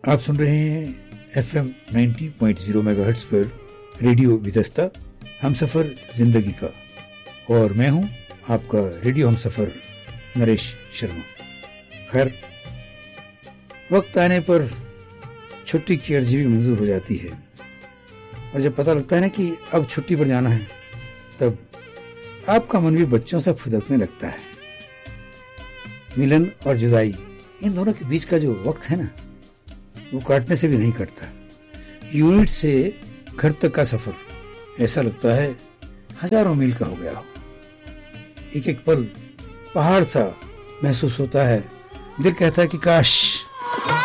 आप सुन रहे हैं FM 90.0 मेगाहर्ट्ज पर रेडियो विदस्ता हमसफर जिंदगी का, और मैं हूं आपका रेडियो हमसफर नरेश शर्मा। खैर, वक्त आने पर छुट्टी की अर्जी भी मंजूर हो जाती है, और जब पता लगता है ना कि अब छुट्टी पर जाना है, तब आपका मन भी बच्चों से फुदकने लगता है। मिलन और जुदाई, इन दोनों के बीच का जो वक्त है ना, वो काटने से भी नहीं कटता। यूनिट से घर तक का सफर ऐसा लगता है हजारों मील का हो गया हो। एक एक पल पहाड़ सा महसूस होता है। दिल कहता है कि काश